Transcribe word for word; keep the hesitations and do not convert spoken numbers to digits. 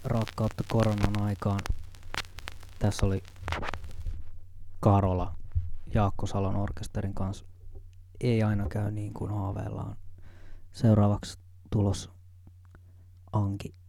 rakkautta koronan aikaan. Tässä oli Karola Jaakko Salon orkesterin kanssa. Ei aina käy niin kuin haaveillaan. Seuraavaksi tulos Anki